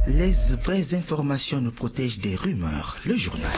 Les vraies informations nous protègent des rumeurs. Le journal.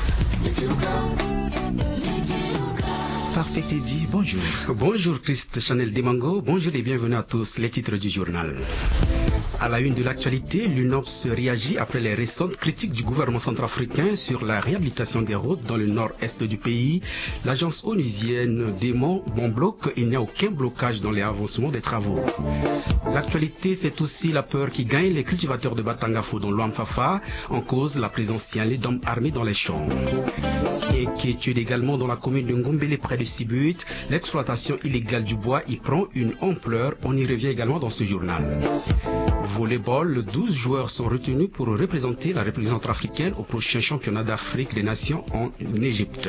Parfait Teddy, bonjour. Bonjour Christ Chanel Demango, bonjour et bienvenue à tous. Les titres du journal. À la une de l'actualité, l'UNOPS réagit après les récentes critiques du gouvernement centrafricain sur la réhabilitation des routes dans le nord-est du pays. L'agence onusienne dément bon bloc, il n'y a aucun blocage dans les avancements des travaux. L'actualité, c'est aussi la peur qui gagne les cultivateurs de Batangafo dans l'Ouamfafa, en cause la présence signalée d'hommes armés dans les champs. Inquiétude également dans la commune de Ngombele près de Sibut, l'exploitation illégale du bois y prend une ampleur, on y revient également dans ce journal. Volleyball, 12 joueurs sont retenus pour représenter la République centrafricaine au prochain championnat d'Afrique des Nations en Égypte.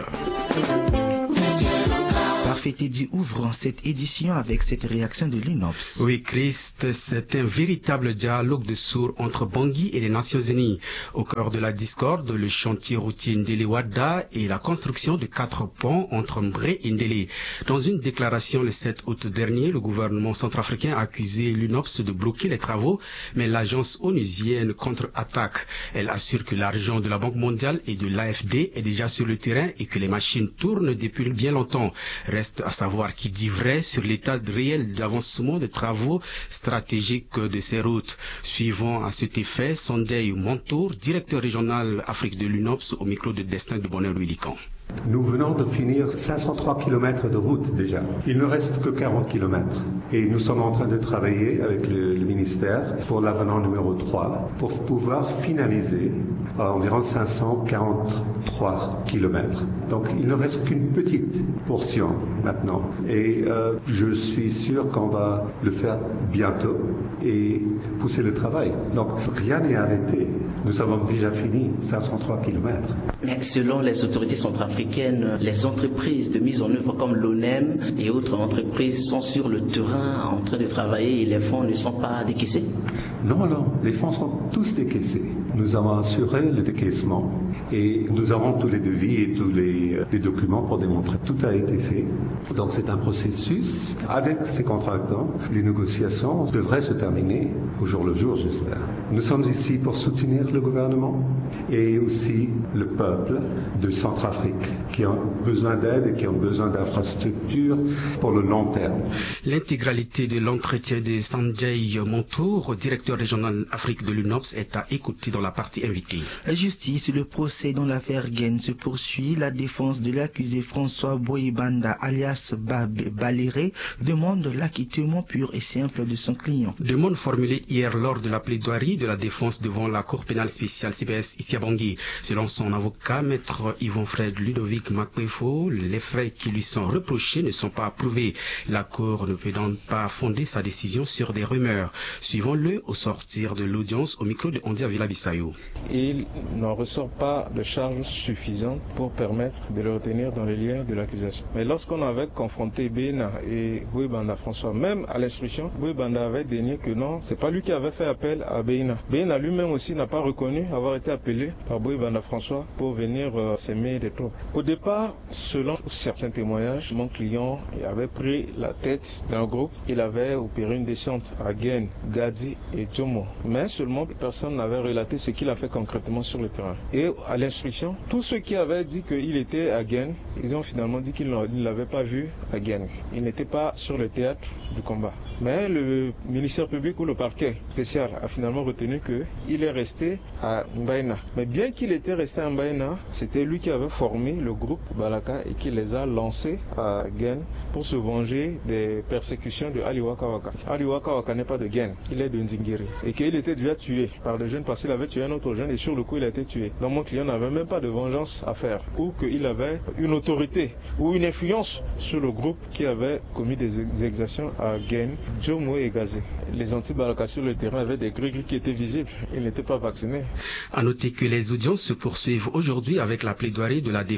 Parfait Teddy, ouvrant cette édition avec cette réaction de l'UNOPS. Oui, Christ, c'est un véritable dialogue de sourds entre Bangui et les Nations Unies. Au cœur de la discorde, le chantier routier Ndélé-Ouada et la construction de 4 ponts entre Mbré et Ndélé. Dans une déclaration le 7 août dernier, le gouvernement centrafricain a accusé l'UNOPS de bloquer les travaux, mais l'agence onusienne contre-attaque. Elle assure que l'argent de la Banque mondiale et de l'AFD est déjà sur le terrain et que les machines tournent depuis bien longtemps. Reste à savoir qui dit vrai sur l'état réel d'avancement des travaux stratégiques de ces routes. Suivant à cet effet, Sondei Montour, directeur régional Afrique de l'UNOPS, au micro de Destin de Bonheur Louis-Licon. Nous venons de finir 503 km de route déjà. Il ne reste que 40 km. Et nous sommes en train de travailler avec le ministère pour l'avenant numéro 3 pour pouvoir finaliser environ 543 km. Donc il ne reste qu'une petite portion maintenant. Et je suis sûr qu'on va le faire bientôt et pousser le travail. Donc rien n'est arrêté. Nous avons déjà fini 503 km. Mais selon les autorités centrafricaines, les entreprises de mise en œuvre comme l'ONEM et autres entreprises sont sur le terrain en train de travailler et les fonds ne sont pas décaissés? Non, les fonds sont tous décaissés. Nous avons assuré le décaissement et nous avons tous les devis et tous les documents pour démontrer que tout a été fait. Donc c'est un processus avec ces contractants. Les négociations devraient se terminer au jour le jour, j'espère. Nous sommes ici pour soutenir le gouvernement et aussi le peuple de Centrafrique qui ont besoin d'aide et qui ont besoin d'infrastructures pour le long terme. L'intégralité de l'entretien de Sondei Montour, directeur régional Afrique de l'UNOPS, est à écouter dans la partie invitée. Justice, le procès dans l'affaire Gaine se poursuit. La défense de l'accusé François Boyebanda, alias Baléré, demande l'acquittement pur et simple de son client. Demande formulée hier lors de la plaidoirie de la défense devant la Cour pénale spéciale CPS ici à Bangui. Selon son avocat, maître Yvon-Fred Ludovic Makwefo, les faits qui lui sont reprochés ne sont pas approuvés. La Cour ne peut donc pas fonder sa décision sur des rumeurs. Suivons-le au sortir de l'audience au micro de Ondia Villa-Bissayou. Il n'en ressort pas de charges suffisantes pour permettre de le retenir dans les liens de l'accusation. Mais lorsqu'on avait confronté Béna et Boyebanda François, même à l'instruction, Boyebanda avait dénié que non, c'est pas lui qui avait fait appel à Béna. Béna lui-même aussi n'a pas reconnu avoir été appelé par Boyebanda François pour venir s'aimer des troupes. Au départ, selon certains témoignages, mon client avait pris la tête d'un groupe, il avait opéré une descente à Gaine, Gadi et Djomo. Mais seulement personne n'avait relaté ce qu'il a fait concrètement sur le terrain. Et à l'instruction, tous ceux qui avaient dit qu'il était à Gaine, ils ont finalement dit qu'ils ne l'avaient pas vu à Gaine. Il n'était pas sur le théâtre du combat. Mais le ministère public ou le parquet spécial a finalement retenu qu'il est resté à Mbaïna. Mais bien qu'il était resté à Mbaïna, c'était lui qui avait formé le groupe Balaka et qui les a lancés à Gaine pour se venger des persécutions de Ali Waka Waka. Ali Waka Waka n'est pas de Gaine, il est de Nzingiri. Et qu'il était déjà tué par des jeunes parce qu'il avait tué un autre jeune et sur le coup il a été tué. Donc mon client n'avait même pas de vengeance à faire ou qu'il avait une autorité ou une influence sur le groupe qui avait commis des exactions à Gaine, Djomo et Gazé. Les anti-Balaka sur le terrain avaient des gris qui étaient visibles, ils n'étaient pas vaccinés. À noter que les audiences se poursuivent aujourd'hui avec la plaidoirie de la défense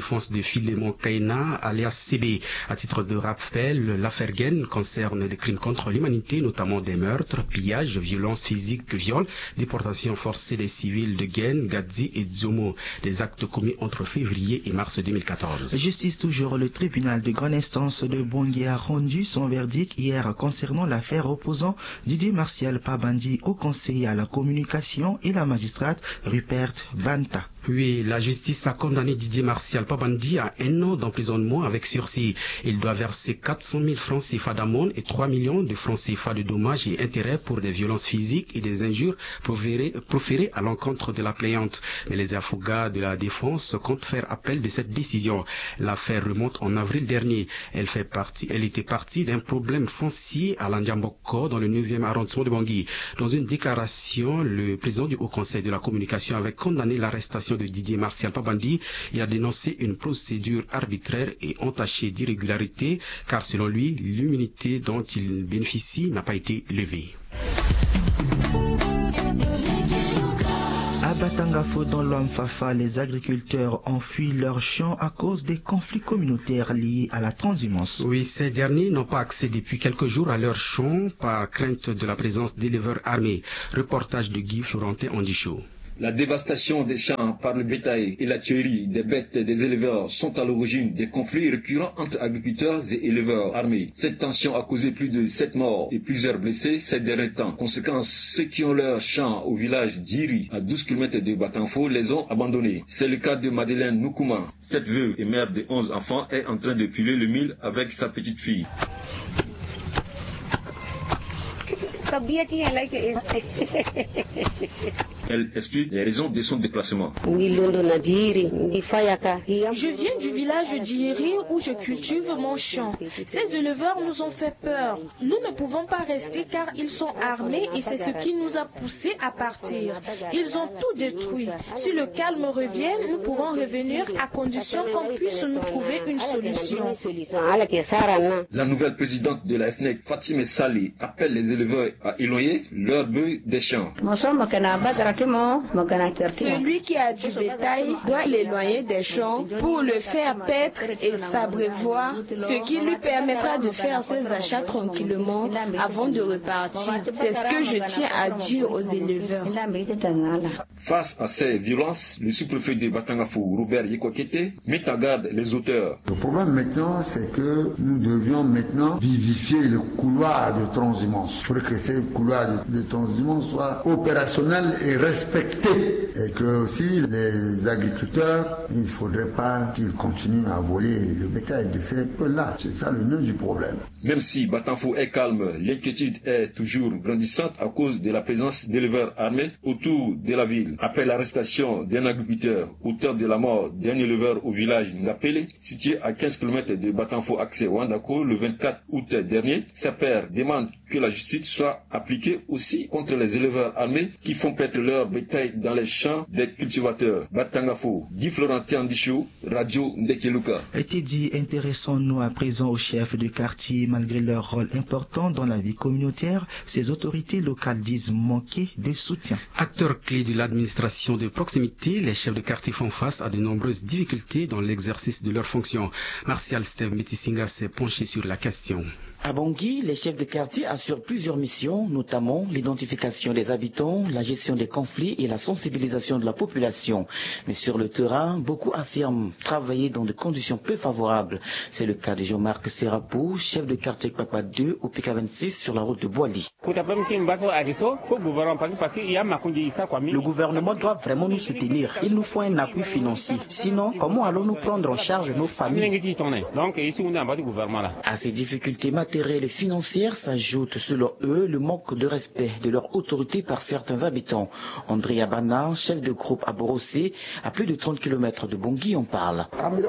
défense de Philémon Kaina, alias CB. À titre de rappel, l'affaire Guen concerne des crimes contre l'humanité, notamment des meurtres, pillages, violences physiques, viols, déportation forcée des civils de Guen, Gadzi et Dzomo, des actes commis entre février et mars 2014. Justice toujours, le tribunal de grande instance de Bangui a rendu son verdict hier concernant l'affaire opposant Didier Martial Pabandi au conseiller à la communication et la magistrate Rupert Banta. Oui, la justice a condamné Didier Martial Pabandi à 1 an d'emprisonnement avec sursis. Il doit verser 400 000 francs CFA d'amende et 3 millions de francs CFA de dommages et intérêts pour des violences physiques et des injures proférées à l'encontre de la plaignante. Mais les avocats de la défense comptent faire appel de cette décision. L'affaire remonte en avril dernier. Elle était partie d'un problème foncier à Landiamboko dans le 9e arrondissement de Bangui. Dans une déclaration, le président du Haut Conseil de la communication avait condamné l'arrestation de Didier Martial Pabandi. Il a dénoncé une procédure arbitraire et entachée d'irrégularité, car selon lui, l'immunité dont il bénéficie n'a pas été levée. À Batangafo, dans l'Ouam-Fafa, les agriculteurs ont fui leurs champs à cause des conflits communautaires liés à la transhumance. Oui, ces derniers n'ont pas accès depuis quelques jours à leurs champs par crainte de la présence d'éleveurs armés. Reportage de Guy Florentin Andicho. La dévastation des champs par le bétail et la tuerie des bêtes des éleveurs sont à l'origine des conflits récurrents entre agriculteurs et éleveurs armés. Cette tension a causé plus de 7 morts et plusieurs blessés ces derniers temps. Conséquence, ceux qui ont leurs champs au village d'Iri, à 12 km de Batanfo, les ont abandonnés. C'est le cas de Madeleine Noukouma. Cette veuve et mère de 11 enfants est en train de piler le mil avec sa petite fille. Elle explique les raisons de son déplacement. Je viens du village d'Iri où je cultive mon champ. Ces éleveurs nous ont fait peur. Nous ne pouvons pas rester car ils sont armés et c'est ce qui nous a poussés à partir. Ils ont tout détruit. Si le calme revient, nous pourrons revenir à condition qu'on puisse nous trouver une solution. La nouvelle présidente de la FNEC, Fatime Sali, appelle les éleveurs à éloigner leurs bœufs des champs. Celui qui a du bétail doit l'éloigner des champs pour le faire paître et s'abreuvoir, ce qui lui permettra de faire ses achats tranquillement avant de repartir. C'est ce que je tiens à dire aux éleveurs. Face à ces violences, le sous-préfet de Batangafo, Robert Yekwakete, met en garde les auteurs. Le problème maintenant, c'est que nous devions maintenant vivifier le couloir de transhumance. Il faut que ces couloirs de transhumance soient opérationnels et respectés. Et que aussi les agriculteurs, il ne faudrait pas qu'ils continuent à voler le bétail de ces peuples-là. C'est ça le nœud du problème. Même si Batanfo est calme, l'inquiétude est toujours grandissante à cause de la présence d'éleveurs armés autour de la ville. Après l'arrestation d'un agriculteur, auteur de la mort d'un éleveur au village Ngapele, situé à 15 km de Batanfo accès Wandako le 24 août dernier, sa père demande que la justice soit appliquée aussi contre les éleveurs armés qui font perdre leur bétail dans les champs des cultivateurs. Batangafo, Guy Florentin Andicho, Radio Ndekeluka. Était dit, intéressons-nous à présent aux chefs de quartier. Malgré leur rôle important dans la vie communautaire, ces autorités locales disent manquer de soutien. Acteurs clés de l'administration de proximité, les chefs de quartier font face à de nombreuses difficultés dans l'exercice de leurs fonctions. Martial Steve Metisinga s'est penché sur la question. À Bangui, les chefs de quartier assurent plusieurs missions, notamment l'identification des habitants, la gestion des conflits et la sensibilisation de la population. Mais sur le terrain, beaucoup affirment travailler dans des conditions peu favorables. C'est le cas de Jean-Marc Serapou, chef de quartier Papa 2 au PK26 sur la route de Boili. Le gouvernement doit vraiment nous soutenir. Il nous faut un appui financier. Sinon, comment allons-nous prendre en charge nos familles? À ces difficultés matérielles et financières s'ajoute, selon eux, le manque de respect de leur autorité par certains habitants. André Abana, chef de groupe à Borossé, à plus de 30 km de Bangui, en parle.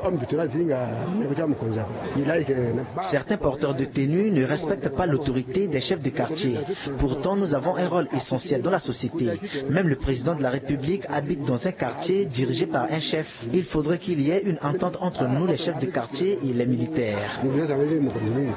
Certains porteurs de tenue ne respectent pas l'autorité des chefs de quartier. Pourtant, nous avons un rôle essentiel dans la société. Même le président de la République habite dans un quartier dirigé par un chef. Il faudrait qu'il y ait une entente entre nous, les chefs de quartier, et les militaires. Face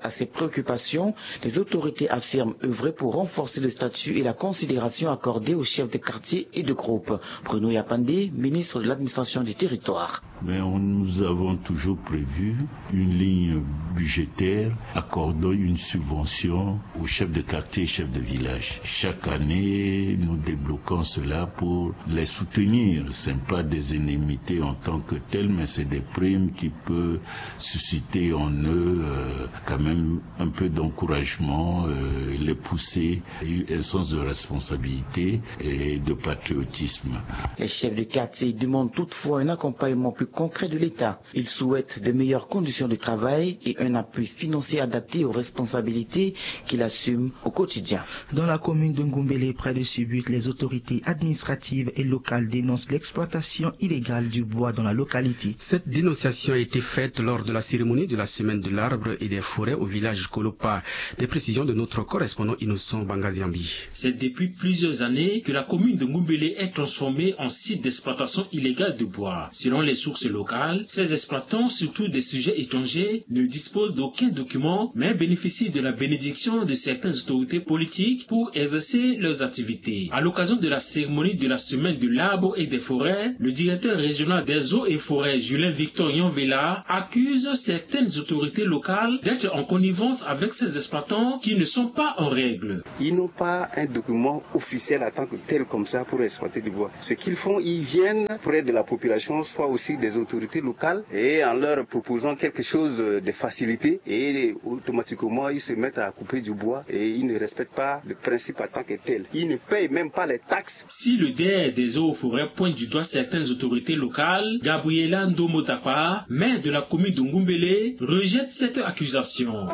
à ces préoccupations, les autorités affirment œuvrer pour renforcer le statut et la considération accordée aux chefs de quartier et de groupe. Bruno Yapandé, ministre de l'administration du territoire. Nous avons toujours prévu une ligne budgétaire accordant une subvention aux chefs de quartier et chefs de village. Chaque année, nous débloquons cela pour les soutenir. Ce n'est pas des indemnités en tant que telles, mais c'est des primes qui peuvent susciter en eux quand même un peu d'encouragement, les pousser à un sens de responsabilité et de patriotisme. Les chefs de quartier demandent toutefois un accompagnement plus concret de l'État. Ils souhaitent de meilleures conditions de travail et un appui financier adapté aux responsabilités qu'il assume au quotidien. Dans la commune de Ngoumbélé, près de Subut, les autorités administratives et locales dénoncent l'exploitation illégale du bois dans la localité. Cette dénonciation a été faite lors de la cérémonie de la semaine de l'arbre et des forêts au village Kolopa. Des précisions de notre correspondant Innocent Bangaziambi. C'est depuis plusieurs années que la commune de Ngoumbélé est transformée en site d'exploitation illégale de bois. Selon les sources locales, ces exploitants, surtout des sujets étrangers, ne disposent d'aucun document, mais bénéficient de la bénédiction de certaines autorités politiques pour exercer leurs activités. À l'occasion de la cérémonie de la semaine de l'arbre et des forêts, le directeur régional des eaux et forêts, Julien Victor Yonvela, accuse certaines autorités locales d'être en connivence avec ces exploitants qui ne sont pas en règle. Ils n'ont pas un document officiel en tant que tel comme ça pour exploiter du bois. Ce qu'ils font, ils viennent près de la population, soit aussi des autorités locales, et en leur proposant quelque chose de facilité, et automatiquement ils se mettent à couper du bois et ils ne respectent pas le principe en tant que tel. Ils ne payent même pas les taxes. Si le DR des eaux et forêts pointe du doigt certaines autorités locales, Gabriela Ndomotakwa, maire de la commune de Ngoumbélé, rejette cette accusation.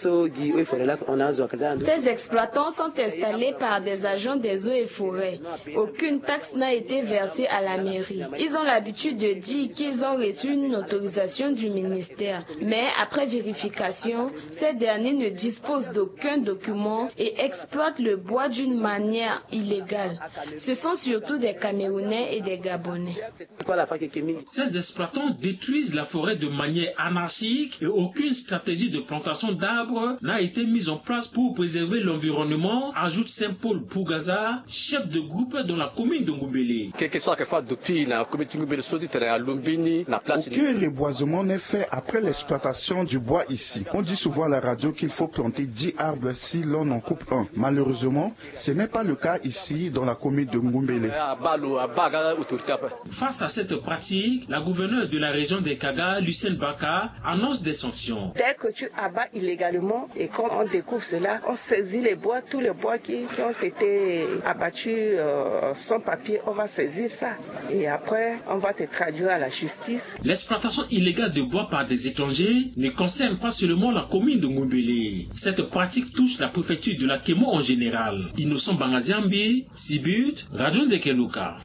Ces exploitants sont installés par des agents des eaux et forêts. Aucune taxe n'a été versée à la mairie. Ils ont l'habitude de dire qu'ils ont reçu une autorisation du ministère. Mais après vérification, ces derniers ne disposent d'aucun document et exploitent le bois d'une manière illégale. Ce sont surtout des Camerounais et des Gabonais. Ces exploitants détruisent la forêt de manière anarchique et aucune stratégie de plantation d'arbres n'a été mise en place pour préserver l'environnement, ajoute Saint-Paul Pougaza, chef de groupe dans la commune de Ngoumbélé. Aucun reboisement n'est fait après l'exploitation du bois ici. On dit souvent à la radio qu'il faut planter 10 arbres si l'on en coupe un. Malheureusement, ce n'est pas le cas ici dans la commune de Ngoumbélé. Face à cette pratique, la gouverneure de la région des Kaga, Lucien Baka, annonce des sanctions. Dès que tu abats illégalement et quand on découvre cela, on saisit les bois, tous les bois qui ont été abattus sans papier, on va saisir ça. Et après, on va te traduire à la justice. L'exploitation illégale de bois par des étrangers ne concerne pas seulement la commune de Ngoumbélé. Cette pratique touche la préfecture de la Kémo en général. Innocent Bangaziambi, Sibut, Radio de Keluka.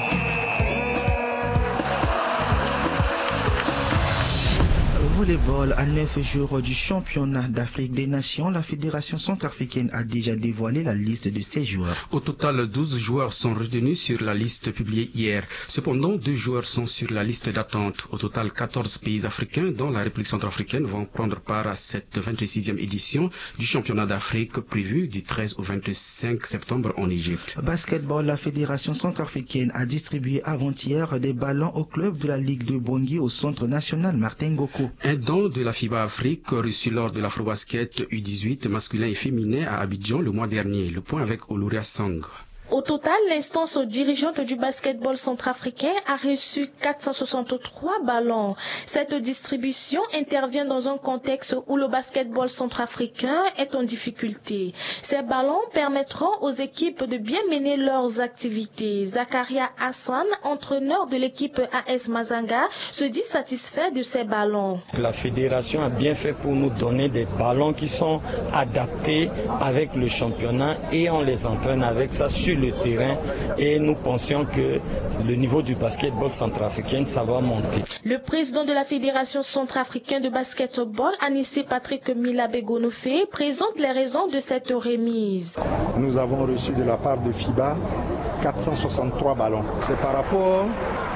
Volleyball, à 9 jours du championnat d'Afrique des Nations, la Fédération centrafricaine a déjà dévoilé la liste de ses joueurs. Au total, 12 joueurs sont retenus sur la liste publiée hier. Cependant, 2 joueurs sont sur la liste d'attente. Au total, 14 pays africains, dont la République centrafricaine, vont prendre part à cette 26e édition du championnat d'Afrique prévue du 13 au 25 septembre en Égypte. Basketball, la Fédération centrafricaine a distribué avant-hier des ballons au club de la Ligue de Bangui au Centre national Martin Ngoko. Un don de la FIBA Afrique reçu lors de l'Afrobasket U18 masculin et féminin à Abidjan le mois dernier. Le point avec Oluria Sang. Au total, l'instance dirigeante du basketball centrafricain a reçu 463 ballons. Cette distribution intervient dans un contexte où le basketball centrafricain est en difficulté. Ces ballons permettront aux équipes de bien mener leurs activités. Zakaria Hassan, entraîneur de l'équipe AS Mazanga, se dit satisfait de ces ballons. La fédération a bien fait pour nous donner des ballons qui sont adaptés avec le championnat et on les entraîne avec ça sur le terrain et nous pensions que le niveau du basketball centrafricain, ça va monter. Le président de la Fédération centrafricaine de basketball, Anissé Patrick Milabegonofé, présente les raisons de cette remise. Nous avons reçu de la part de FIBA 463 ballons. C'est par rapport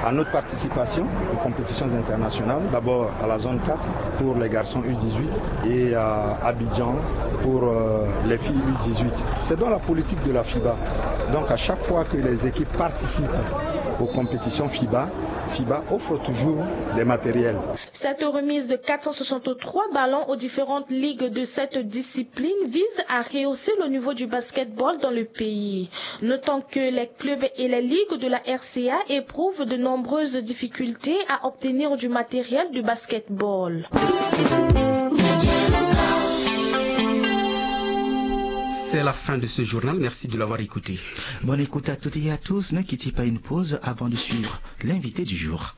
à notre participation aux compétitions internationales, d'abord à la zone 4 pour les garçons U18 et à Abidjan pour les filles U18. C'est dans la politique de la FIBA. Donc à chaque fois que les équipes participent aux compétitions FIBA offre toujours des matériels. Cette remise de 463 ballons aux différentes ligues de cette discipline vise à rehausser le niveau du basketball dans le pays. Notons que les clubs et les ligues de la RCA éprouvent de nombreuses difficultés à obtenir du matériel de basketball. C'est la fin de ce journal. Merci de l'avoir écouté. Bonne écoute à toutes et à tous. Ne quittez pas une pause avant de suivre l'invité du jour.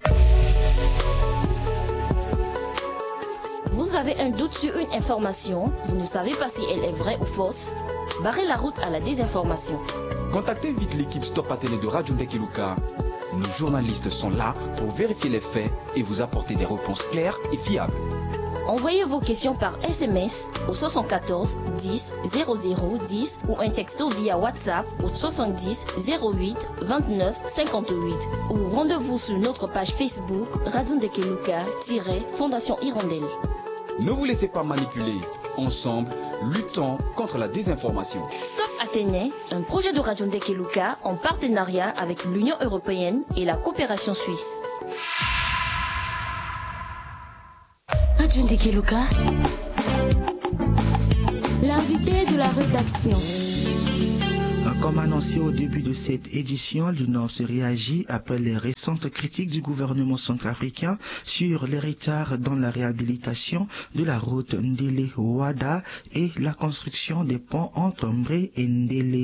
Vous avez un doute sur une information, vous ne savez pas si elle est vraie ou fausse? Barrez la route à la désinformation. Contactez vite l'équipe Stop Athénée de Radio Ndekeluka. Nos journalistes sont là pour vérifier les faits et vous apporter des réponses claires et fiables. Envoyez vos questions par SMS au 74 10 00 10 ou un texto via WhatsApp au 70 08 29 58 ou rendez-vous sur notre page Facebook Radio Ndekeluka-Fondation Hirondelle. Ne vous laissez pas manipuler. Ensemble, luttons contre la désinformation. Stop Athénée, un projet de Radio Ndekeluka en partenariat avec l'Union européenne et la coopération suisse. Radio Ndekeluka, l'invité de la rédaction. Comme annoncé au début de cette édition, l'UNOPS réagit après les récentes critiques du gouvernement centrafricain sur les retards dans la réhabilitation de la route Ndélé-Ouada et la construction des ponts entre Mbré et Ndélé.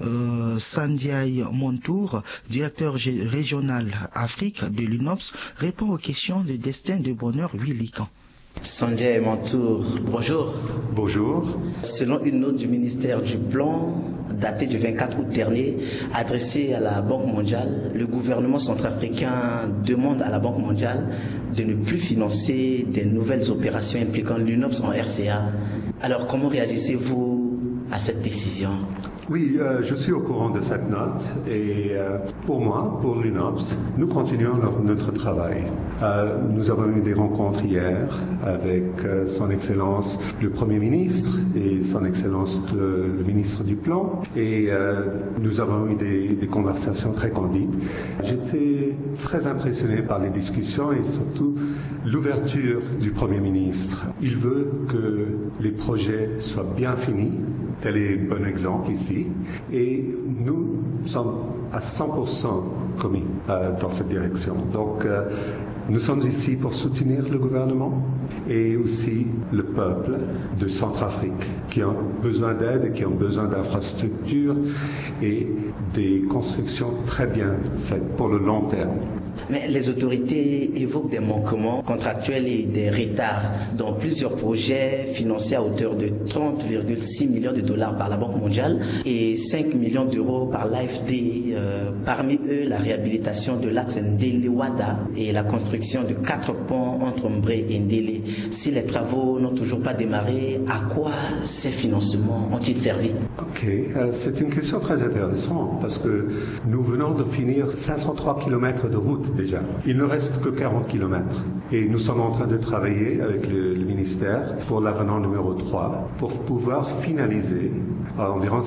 Sandiaï Montour, directeur régional Afrique de l'UNOPS, répond aux questions de destin de bonheur Willican. Sandiaï Montour, bonjour. Bonjour. Selon une note du ministère du Plan, datée du 24 août dernier, adressée à la Banque mondiale, le gouvernement centrafricain demande à la Banque mondiale de ne plus financer des nouvelles opérations impliquant l'UNOPS en RCA. Alors, comment réagissez-vous à cette décision? Oui, je suis au courant de cette note et pour moi, pour l'UNOPS, nous continuons notre travail. Nous avons eu des rencontres hier avec son Excellence le Premier ministre et son Excellence le ministre du Plan et nous avons eu des conversations très candides. J'étais très impressionné par les discussions et surtout l'ouverture du Premier ministre. Il veut que les projets soient bien finis. Tel est un bon exemple ici. Et nous sommes à 100% commis dans cette direction. Donc, nous sommes ici pour soutenir le gouvernement et aussi le peuple de Centrafrique qui ont besoin d'aide et qui ont besoin d'infrastructures et des constructions très bien faites pour le long terme. Mais les autorités évoquent des manquements contractuels et des retards dans plusieurs projets financés à hauteur de 30,6 millions de dollars par la Banque mondiale et 5 millions d'euros par l'AFD. Parmi eux, la réhabilitation de l'axe Ndélé-Ouada et la construction de 4 ponts entre Mbré et Ndélé. Si les travaux n'ont toujours pas démarré, à quoi ces financements ont-ils servi? Ok, c'est une question très intéressante parce que nous venons de finir 503 km de route déjà. Il ne reste que 40 km et nous sommes en train de travailler avec le ministère pour l'avenant numéro 3 pour pouvoir finaliser environ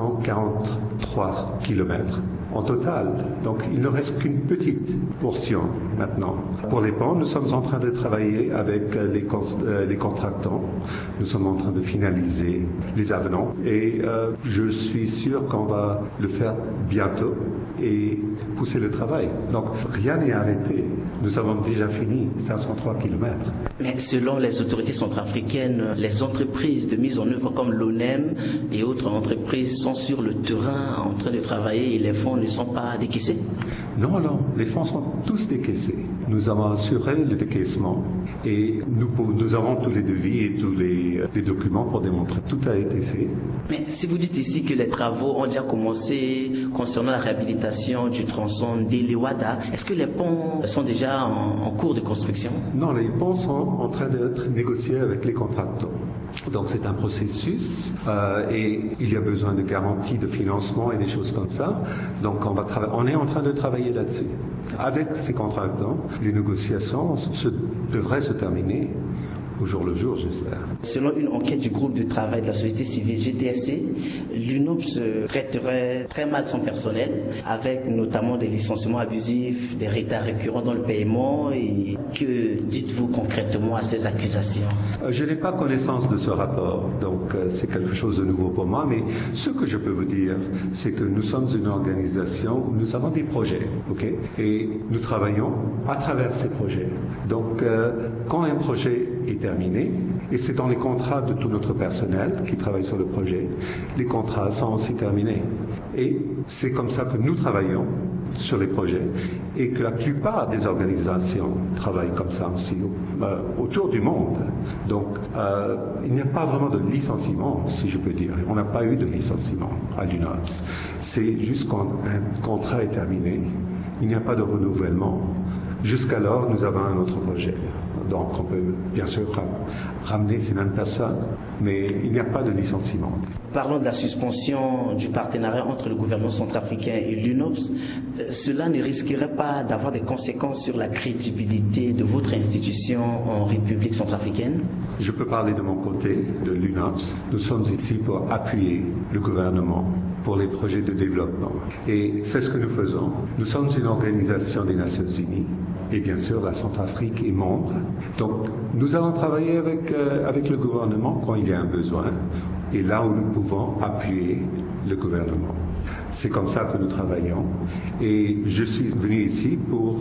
543 km en total. Donc il ne reste qu'une petite portion maintenant. Pour les ponts, nous sommes en train de travailler avec les contractants. Nous sommes en train de finaliser les avenants et je suis sûr qu'on va le faire bientôt et pousser le travail. Donc rien n'est arrêté. Nous avons déjà fini 503 km. Mais selon les autorités centrafricaines, les entreprises de mise en œuvre comme l'ONEM et autres entreprises sont sur le terrain en train de travailler et les fonds ne sont pas décaissés? Non, les fonds sont tous décaissés. Nous avons assuré le décaissement et nous avons tous les devis et tous les documents pour démontrer que tout a été fait. Mais si vous dites ici que les travaux ont déjà commencé concernant la réhabilitation du tronçon Ndélé-Ouada, est-ce que les ponts sont déjà déjà en cours de construction? Non, les ponts sont en train d'être négociés avec les contractants. Donc c'est un processus et il y a besoin de garanties de financement et des choses comme ça. Donc on est en train de travailler là-dessus. Avec ces contractants, les négociations devraient se terminer au jour le jour, j'espère. Selon une enquête du groupe de travail de la société civile GTSC, l'UNOPS traiterait très mal son personnel, avec notamment des licenciements abusifs, des retards récurrents dans le paiement. Et que dites-vous concrètement à ces accusations? Je n'ai pas connaissance de ce rapport, donc c'est quelque chose de nouveau pour moi, mais ce que je peux vous dire, c'est que nous sommes une organisation, nous avons des projets, ok, et nous travaillons à travers ces projets. Donc quand un projet est terminé, et c'est dans les contrats de tout notre personnel qui travaille sur le projet, les contrats sont aussi terminés. Et c'est comme ça que nous travaillons sur les projets et que la plupart des organisations travaillent comme ça aussi autour du monde. Donc il n'y a pas vraiment de licenciement, si je peux dire. On n'a pas eu de licenciement à l'UNOPS. C'est juste quand un contrat est terminé, il n'y a pas de renouvellement. Jusqu'alors, nous avons un autre projet. Donc on peut bien sûr ramener ces mêmes personnes, mais il n'y a pas de licenciement. Parlons de la suspension du partenariat entre le gouvernement centrafricain et l'UNOPS. Cela ne risquerait pas d'avoir des conséquences sur la crédibilité de votre institution en République centrafricaine? Je peux parler de mon côté, de l'UNOPS. Nous sommes ici pour appuyer le gouvernement pour les projets de développement. Et c'est ce que nous faisons. Nous sommes une organisation des Nations Unies. Et bien sûr, la Centrafrique est membre. Donc, nous allons travailler avec le gouvernement quand il y a un besoin et là où nous pouvons appuyer le gouvernement. C'est comme ça que nous travaillons. Et je suis venu ici pour